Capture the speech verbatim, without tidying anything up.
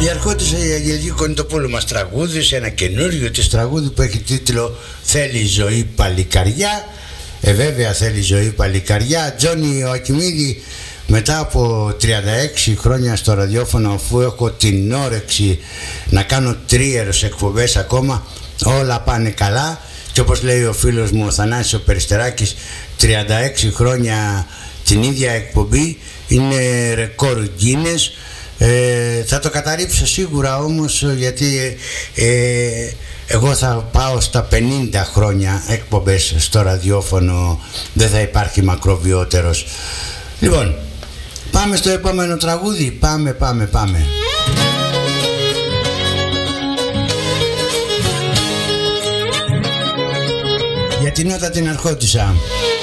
Η αρχόντισσα η Αγγελική Κονιτοπούλου μας τραγούδισε ένα καινούριο της τραγούδι που έχει τίτλο «Θέλει ζωή παλικαριά». Ε, βέβαια θέλει ζωή παλικαριά. Τζόνι Ιωακημίδη, μετά από τριάντα έξι χρόνια στο ραδιόφωνο, αφού έχω την όρεξη να κάνω τρίερες εκπομπές ακόμα, όλα πάνε καλά. Και όπως λέει ο φίλος μου ο Θανάσης ο Περιστεράκης, τριάντα έξι χρόνια την ίδια εκπομπή είναι ρεκόρ Guinness. Ε, θα το καταρρύψω σίγουρα όμως, γιατί ε, εγώ θα πάω στα πενήντα χρόνια εκπομπές στο ραδιόφωνο, δεν θα υπάρχει μακροβιότερος. Λοιπόν, πάμε στο επόμενο τραγούδι. Πάμε, πάμε, πάμε. Για την Νότα την αρχόντισσα.